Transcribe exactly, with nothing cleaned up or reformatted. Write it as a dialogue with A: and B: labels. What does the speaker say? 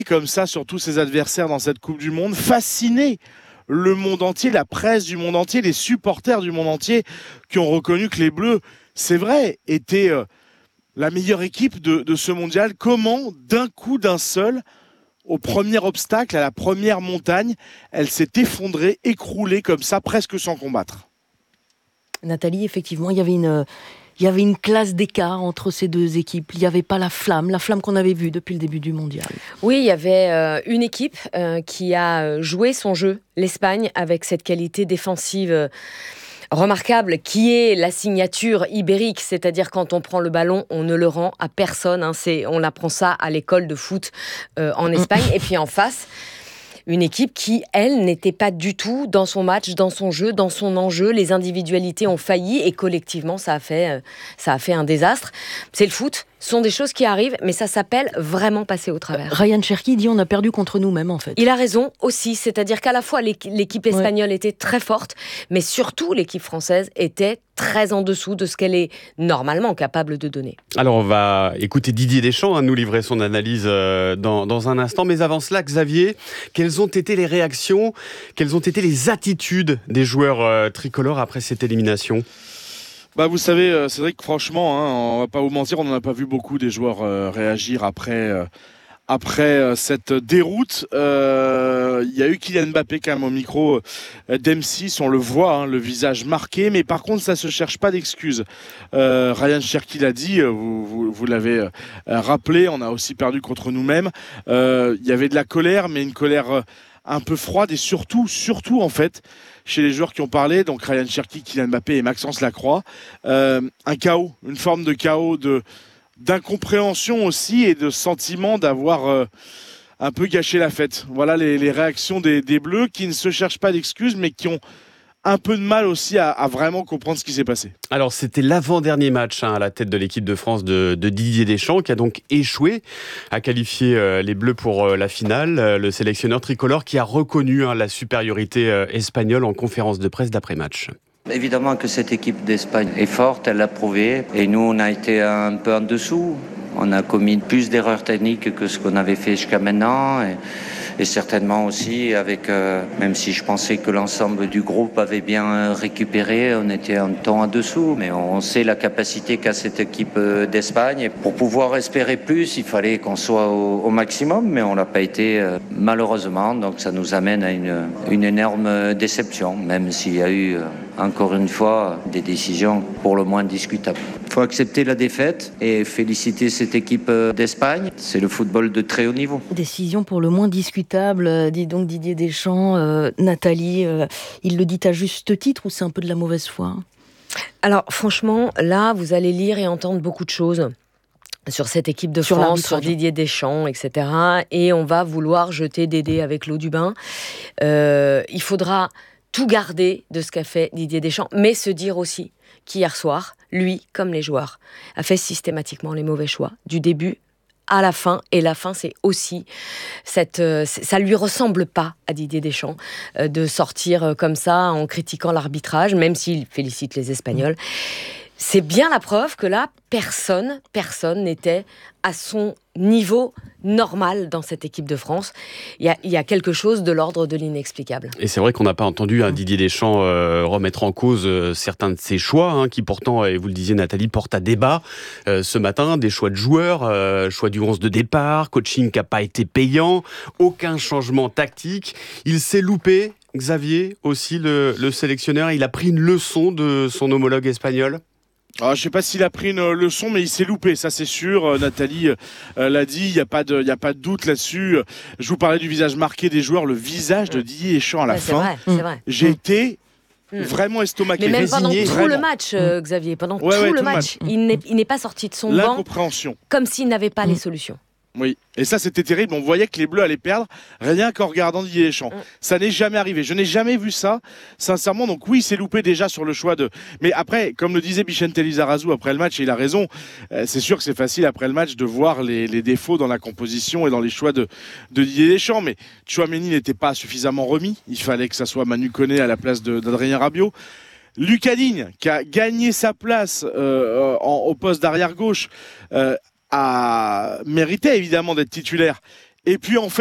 A: comme ça sur tous ses adversaires dans cette Coupe du Monde, fasciné le monde entier, la presse du monde entier, les supporters du monde entier qui ont reconnu que les Bleus, c'est vrai, étaient euh, la meilleure équipe de, de ce mondial. Comment, d'un coup, d'un seul, au premier obstacle, à la première montagne, elle s'est effondrée, écroulée comme ça, presque sans combattre?
B: Nathalie, effectivement, il y avait une... Il y avait une classe d'écart entre ces deux équipes. Il n'y avait pas la flamme, la flamme qu'on avait vue depuis le début du mondial.
C: Oui, il y avait euh, une équipe euh, qui a joué son jeu, l'Espagne, avec cette qualité défensive euh, remarquable, qui est la signature ibérique. C'est-à-dire, quand on prend le ballon, on ne le rend à personne. Hein. C'est, on apprend ça à l'école de foot euh, en Espagne. Et puis en face, une équipe qui, elle, n'était pas du tout dans son match, dans son jeu, dans son enjeu. Les individualités ont failli et collectivement, ça a fait, euh, ça a fait un désastre. C'est le foot, ce sont des choses qui arrivent, mais ça s'appelle vraiment passer au travers.
B: Ryan Cherki dit on a perdu contre nous-mêmes, en fait.
C: Il a raison aussi, c'est-à-dire qu'à la fois l'équipe espagnole ouais. était très forte, mais surtout l'équipe française était très en dessous de ce qu'elle est normalement capable de donner.
D: Alors on va écouter Didier Deschamps hein, nous livrer son analyse euh, dans, dans un instant, mais avant cela, Xavier, quelles ont été les réactions, quelles ont été les attitudes des joueurs euh, tricolores après cette élimination ?
A: Bah vous savez, euh, Cédric, franchement, hein, on va pas vous mentir, on n'en a pas vu beaucoup des joueurs euh, réagir après, euh, après euh, cette déroute. Il euh, y a eu Kylian Mbappé quand même au micro euh, d'M six, on le voit, hein, le visage marqué, mais par contre ça se cherche pas d'excuses. Euh, Ryan Cherki l'a dit, vous, vous, vous l'avez euh, rappelé, on a aussi perdu contre nous-mêmes. Il euh, y avait de la colère, mais une colère euh, un peu froide et surtout, surtout en fait, chez les joueurs qui ont parlé, donc Ryan Cherki, Kylian Mbappé et Maxence Lacroix, euh, un chaos, une forme de chaos, de, d'incompréhension aussi et de sentiment d'avoir euh, un peu gâché la fête. Voilà les, les réactions des, des Bleus qui ne se cherchent pas d'excuses mais qui ont un peu de mal aussi à, à vraiment comprendre ce qui s'est passé.
D: Alors c'était l'avant-dernier match hein, à la tête de l'équipe de France de, de Didier Deschamps qui a donc échoué à qualifier euh, les Bleus pour euh, la finale. Euh, le sélectionneur tricolore qui a reconnu hein, la supériorité euh, espagnole en conférence de presse d'après-match.
E: Évidemment que cette équipe d'Espagne est forte, elle l'a prouvé. Et nous, on a été un peu en dessous. On a commis plus d'erreurs techniques que ce qu'on avait fait jusqu'à maintenant. Et, et certainement aussi, avec, euh, même si je pensais que l'ensemble du groupe avait bien récupéré, on était un temps en dessous. Mais on sait la capacité qu'a cette équipe d'Espagne. Et pour pouvoir espérer plus, il fallait qu'on soit au, au maximum. Mais on ne l'a pas été, euh, malheureusement. Donc ça nous amène à une, une énorme déception, même s'il y a eu... Euh, encore une fois, des décisions pour le moins discutables. Il faut accepter la défaite et féliciter cette équipe d'Espagne. C'est le football de très haut niveau.
B: Décision pour le moins discutable, dit donc Didier Deschamps. Euh, Nathalie, euh, il le dit à juste titre ou c'est un peu de la mauvaise foi ?
C: Alors franchement, là, vous allez lire et entendre beaucoup de choses sur cette équipe de
B: sur
C: France, sur Didier Deschamps, et cetera. Et on va vouloir jeter Dédé avec l'eau du bain. Euh, il faudra... tout garder de ce qu'a fait Didier Deschamps, mais se dire aussi qu'hier soir, lui, comme les joueurs, a fait systématiquement les mauvais choix, du début à la fin, et la fin, c'est aussi cette... Euh, ça lui ressemble pas à Didier Deschamps euh, de sortir euh, comme ça en critiquant l'arbitrage, même s'il félicite les Espagnols. C'est bien la preuve que là, personne, personne n'était à son niveau normal dans cette équipe de France. Il y a, il y a quelque chose de l'ordre de l'inexplicable.
D: Et c'est vrai qu'on n'a pas entendu hein, Didier Deschamps euh, remettre en cause euh, certains de ses choix, hein, qui pourtant, et vous le disiez Nathalie, portent à débat euh, ce matin, des choix de joueurs, euh, choix du onze de départ, coaching qui n'a pas été payant, aucun changement tactique. Il s'est loupé, Xavier, aussi le, le sélectionneur, il a pris une leçon de son homologue espagnol.
A: Alors, je ne sais pas s'il a pris une leçon, mais il s'est loupé, ça c'est sûr. Euh, Nathalie euh, l'a dit, il n'y a, pas de, y a pas de doute là-dessus. Je vous parlais du visage marqué des joueurs, le visage de Didier Deschamps à la
C: ouais, c'est
A: fin.
C: Vrai, c'est vrai.
A: J'ai mmh. été mmh. vraiment estomaqué.
C: Mais même
A: résigné,
C: pendant tout
A: vraiment.
C: le match, euh, Xavier, pendant
A: ouais,
C: tout
A: ouais,
C: le
A: tout
C: match,
A: match.
C: il n'est, il n'est pas sorti de son banc.
A: L'incompréhension.
C: Comme s'il n'avait pas mmh. les solutions.
A: Oui, et ça c'était terrible, on voyait que les Bleus allaient perdre rien qu'en regardant Didier Deschamps. Mm. Ça n'est jamais arrivé, je n'ai jamais vu ça, sincèrement, donc oui, il s'est loupé déjà sur le choix de... Mais après, comme le disait Vicente Lizarazu après le match, et il a raison, euh, c'est sûr que c'est facile après le match de voir les, les défauts dans la composition et dans les choix de, de Didier Deschamps, mais Tchouaméni n'était pas suffisamment remis, il fallait que ça soit Manu Koné à la place de, d'Adrien Rabiot. Lucas Digne, qui a gagné sa place euh, en, au poste d'arrière-gauche, euh, a mérité évidemment d'être titulaire Et puis en fait,